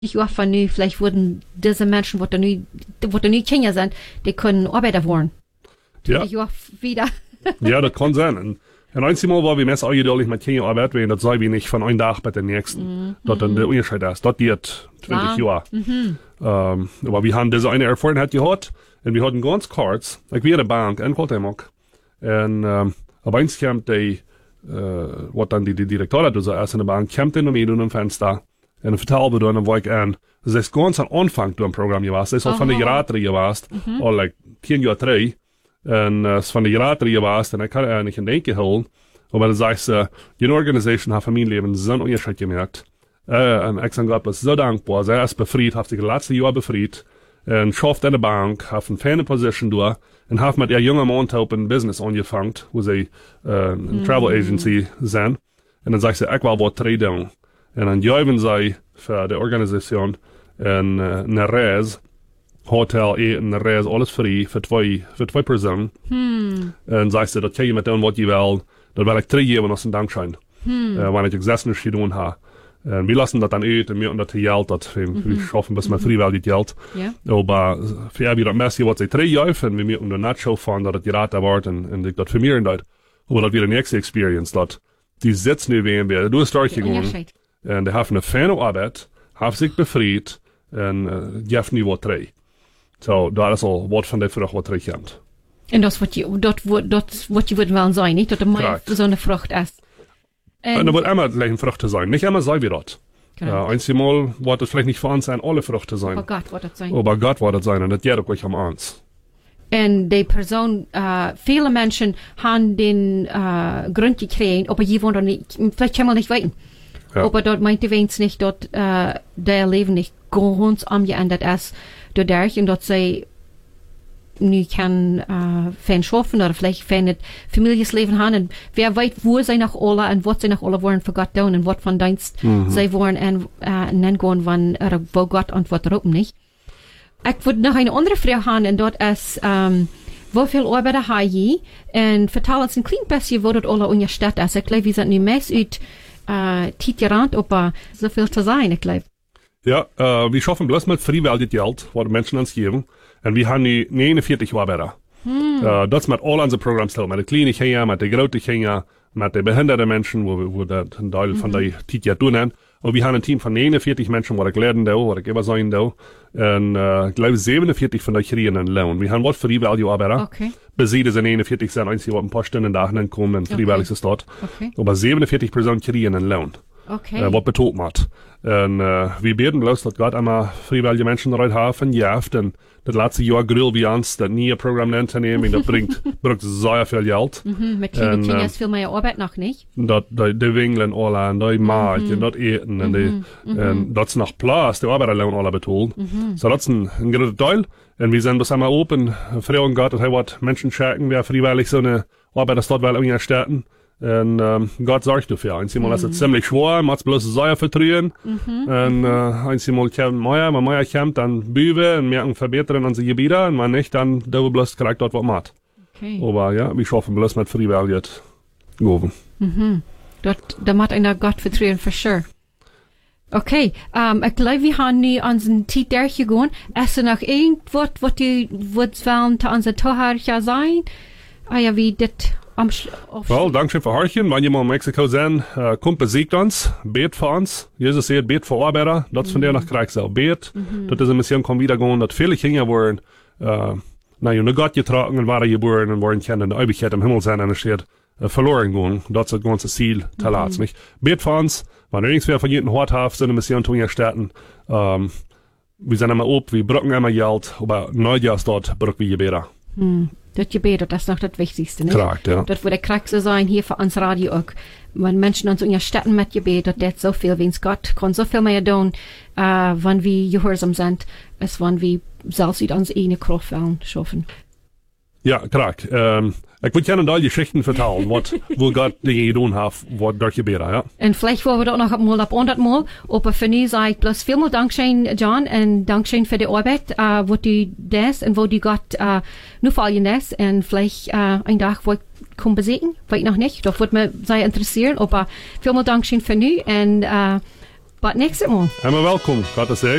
Jahren von nu, vielleicht wurden diese Menschen, die nu Kinder sind, die können Arbeiter werden. Ja. Jahr wieder. Ja, das kann sein. Und einmal war wir meist ungeduldig mit Kinderarbeit, weil das sei wie nicht von einem Tag bei den nächsten. Dort dann der Unterschied ist. Das geht 20 Jahre. Aber wir haben diese eine Erfahrung gehabt, und wir hatten ganz kurz, ich war in der Bank in Koltemock, und aber eins kam was dann die Direktorin so erst in der Bank, kam dann mit dem Fenster, und vertalte dann, und war ich an, das ist ganz am Anfang du im Programm gewesen, das ist auch von der Geraterie gewesen, or like 10 Jahre 3, und es von der Geraterie gewesen, und ich kann nicht in Denken holen, aber dann sagst du, die Organisation hat für mein Leben so einen Unterschied gemerkt, und ich sage Gott, bin so dankbar, sehr ist befreit, hat sich das letzte Jahr befreit, und schafft in der Bank, hat eine feine Position durch, und hat mit der jungen Mann ein Business angefangen, wo sie eine Travel Agency sind. Und dann sagst du, ich will was tun. Und dann geben sie für die Organisation eine Reise, Hotel, Eten, eine Reise, alles frei für zwei Personen. Und sagst du, das kann ich mit dem, was ich will, das will ich 3 geben als ein Dankeschön, wenn ich das nicht getan habe. Wir lassen das dann uit, und wir haben das Geld, wir schaffen bis mit freiwillig Geld. Ja. Aber für wir das meiste, was sie 3 Jahre finden, wir müssen dann nicht schaffen, dass das geraten wird, und ich das vermehren das. Aber das wird die nächste Experience, dass die sitzen nu weer bij, du ist durchgegangen, und die haben eine feine Arbeit, haben sich befreit, und geben nu was 3. So, das ist all, was von der Frucht, was 3 kommt. Und das, was you würden wollen sein, nicht? Dass der so eine Frucht ist. Und da wird immer gleich Früchte sein. Nicht immer sei wie das. Einmal wird es vielleicht nicht für uns sein, alle Früchte sein. Aber Gott wird das sein. Aber Gott wird das sein, und das geht auch euch am uns. Und die Person, viele Menschen haben den Grund gekriegt, aber die wollen nicht, vielleicht kann man nicht weiten. Ja. Aber dort meint die wenigstens nicht, dass der Leben nicht ganz umgeändert ist dadurch, und dass sie nu kann fan schaffen oder vielleicht fan het familiesleben haben, und wer weiß, wo sie noch alle und was sie noch alle wollen für Gott tun und was von Dienst sie wollen und dann gehen, wann wo Gott antwortet darauf nicht. Ich würde noch eine andere Frage haben, und dort ist wie viel Arbeit habe ich, und vertell uns ein klein bisschen, wo das alle in der Stadt ist. Ich glaube, wir sind nicht mehr uit Titjerand, aber so viel zu sein, ich glaube. Ja, wir schaffen bloß mit freiwillig Geld, was die Menschen uns geben. Und wir haben die 49 Arbeiter. Das mit all unsere Programme, mit den kleinen Kindern, mit den großen Kindern, mit den behinderten Menschen, wo das ein Teil von der Titja tun. Und wir haben ein Team von 49 Menschen, die ich lernen da, die ich immer sein da. Und ich glaube, 47 von euch kriegen einen Lohn. Wir haben was freiwillige Arbeiter. Okay. Besiedelt sind 41, sind einzig, ein paar Stunden da kommen, und freiwillig ist dort. Okay. Aber 47 Personen kriegen einen Lohn. Okay. Was betont hat. Und wir beten bloß, dass Gott einmal freiwillige Menschen rein haben, ja, denn das letzte Jahr grill wie uns, das nie ein Programm nennt zu nehmen, das bringt sehr viel Geld. Mit kleinen Kindern ist viel mehr Arbeit noch nicht. Die Wingeln alle, die Markt, und das Eten, und das ist noch Platz, die Arbeiter lernen alle betont. So, das ist ein guter Teil. Und wir sind bis einmal open, fragen Gott, dass was Menschen schenken, wer freiwillig so eine Arbeit das dort in Städten. Und Gott sorgt dafür. Einmal ist es ziemlich schwer, man hat bloß Säuer vertrühen. Und einmal kommt Meier, wenn Meier kommt, dann Büwe und merken verbessern unsere Gebiete. Und wenn nicht, dann da bloß kriegt dort was macht. Okay. Aber ja, wir schaffen bloß mit freiwillig gehen. Da macht einer Gott vertrühen, for sure. Okay, ich glaube, wir haben nu unseren Zeit durchgegangen. Ist noch irgendwas, was du würdest wollen, zu unserer Tochter sein? Ja, wie das Well, danke für Horchen. Wenn jemand in Mexiko sind, kommt, besiegt uns, bet für uns. Jesus sagt, bet für Arbeiter. Das ist von der nach Kriegssau. Bet, dass diese Mission kommt wieder gehen, dass viele Kinder wollen, nur Gott getragen und waren geboren und wollen kennen, die Ewigkeit im Himmel sein, und es steht, verloren gehen. Das ist das ganze Ziel, Talat, nicht? Bet für uns. Wenn irgendwer von jedem Hort hat, so eine Mission tun wir starten. Wir sind immer ob, wir brauchen immer Geld, aber Neujahrs dort brauchen wir Gebete. Das Gebet, das ist noch das Wichtigste, nicht? Korrekt, ja. Das würde Krieg so sein, hier für uns Radio auch. Wenn Menschen uns in ihren Städten mit Gebet, das so viel, wie Gott kann so viel mehr tun, wenn wir gehorsam sind, als wenn wir selbst in uns eine Kraft schaffen. Ja, korrekt. Ich würde gerne da Geschichten vertellen, wo Gott die getan hat, was durch Gebete, ja. Und vielleicht wollen wir das noch mal ab 100 Mal, aber für mich sage ich bloß vielmal Dankeschön, John, und Dankeschön für die Arbeit, wo du das und wo du Gott nur fallen lässt, und vielleicht ein Tag, wo ich komme besiegen, weiß ich noch nicht, doch würde mich sehr interessieren, aber vielmal Dankeschön für nu, und But nächstes Mal. Einmal willkommen, Gott sei.